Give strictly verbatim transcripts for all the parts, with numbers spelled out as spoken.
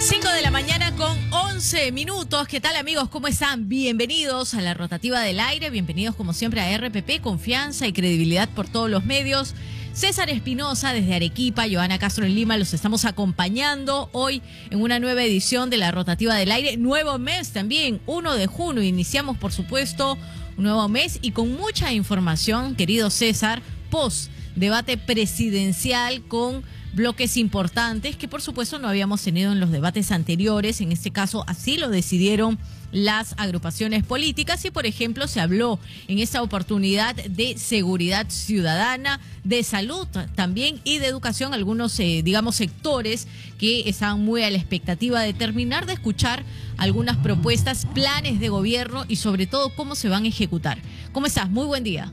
cinco de la mañana con once minutos. ¿Qué tal, amigos? ¿Cómo están? Bienvenidos a la Rotativa del Aire. Bienvenidos, como siempre, a R P P. Confianza y credibilidad por todos los medios. César Espinosa desde Arequipa, Johanna Castro en Lima, los estamos acompañando hoy en una nueva edición de la Rotativa del Aire. Nuevo mes también, primero de junio. Iniciamos, por supuesto, un nuevo mes y con mucha información, querido César, post debate presidencial con bloques importantes que por supuesto no habíamos tenido en los debates anteriores. En este caso así lo decidieron las agrupaciones políticas y por ejemplo se habló en esta oportunidad de seguridad ciudadana, de salud también y de educación, algunos eh, digamos sectores que estaban muy a la expectativa de terminar de escuchar algunas propuestas, planes de gobierno y sobre todo cómo se van a ejecutar. ¿Cómo estás? Muy buen día.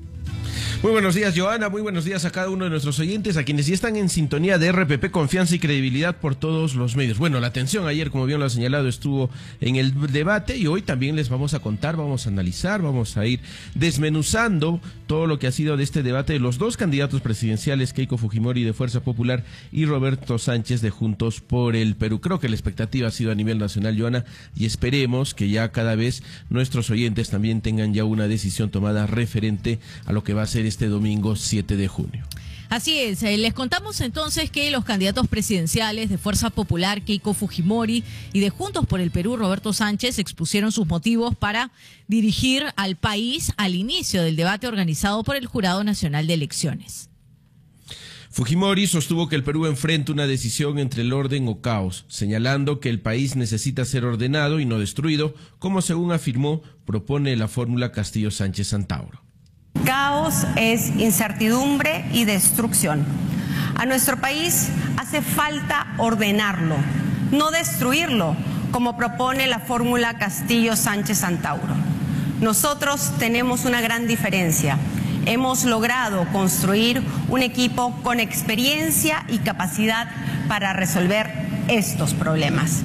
Muy buenos días, Johanna, muy buenos días a cada uno de nuestros oyentes, a quienes ya están en sintonía de R P P, confianza y credibilidad por todos los medios. Bueno, la atención ayer, como bien lo ha señalado, estuvo en el debate y hoy también les vamos a contar, vamos a analizar, vamos a ir desmenuzando todo lo que ha sido de este debate de los dos candidatos presidenciales, Keiko Fujimori de Fuerza Popular y Roberto Sánchez de Juntos por el Perú. Creo que la expectativa ha sido a nivel nacional, Johanna, y esperemos que ya cada vez nuestros oyentes también tengan ya una decisión tomada referente a lo que va a ser este domingo siete de junio. Así es, eh, les contamos entonces que los candidatos presidenciales de Fuerza Popular, Keiko Fujimori, y de Juntos por el Perú, Roberto Sánchez, expusieron sus motivos para dirigir al país al inicio del debate organizado por el Jurado Nacional de Elecciones. Fujimori sostuvo que el Perú enfrenta una decisión entre el orden o caos, señalando que el país necesita ser ordenado y no destruido, como según afirmó, propone la fórmula Castillo-Sánchez-Antauro. Caos es incertidumbre y destrucción. A nuestro país hace falta ordenarlo, no destruirlo, como propone la fórmula Castillo-Sánchez-Antauro. Nosotros tenemos una gran diferencia. Hemos logrado construir un equipo con experiencia y capacidad para resolver estos problemas.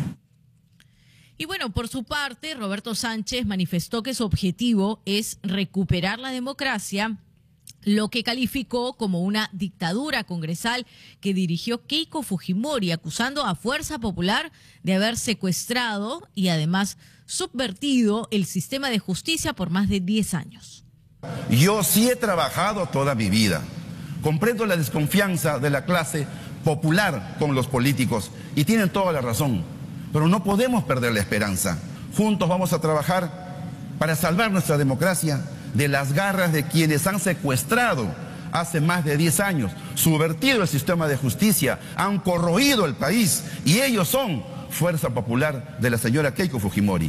Y bueno, por su parte, Roberto Sánchez manifestó que su objetivo es recuperar la democracia, lo que calificó como una dictadura congresal que dirigió Keiko Fujimori, acusando a Fuerza Popular de haber secuestrado y además subvertido el sistema de justicia por más de diez años. Yo sí he trabajado toda mi vida. Comprendo la desconfianza de la clase popular con los políticos y tienen toda la razón. Pero no podemos perder la esperanza. Juntos vamos a trabajar para salvar nuestra democracia de las garras de quienes han secuestrado hace más de diez años, subvertido el sistema de justicia, han corroído el país y ellos son Fuerza Popular de la señora Keiko Fujimori.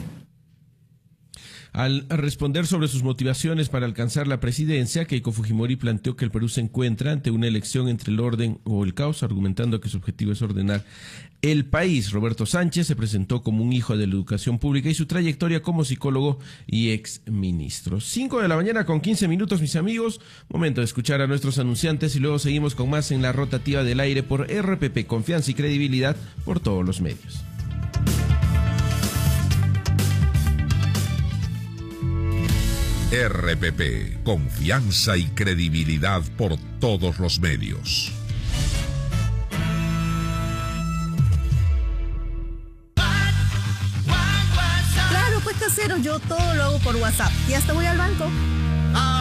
Al responder sobre sus motivaciones para alcanzar la presidencia, Keiko Fujimori planteó que el Perú se encuentra ante una elección entre el orden o el caos, argumentando que su objetivo es ordenar el país. Roberto Sánchez se presentó como un hijo de la educación pública y su trayectoria como psicólogo y exministro. cinco de la mañana con quince minutos, mis amigos. Momento de escuchar a nuestros anunciantes y luego seguimos con más en la Rotativa del Aire por R P P, confianza y credibilidad por todos los medios. R P P, confianza y credibilidad por todos los medios. Claro, pues casero, yo todo lo hago por WhatsApp y hasta voy al banco.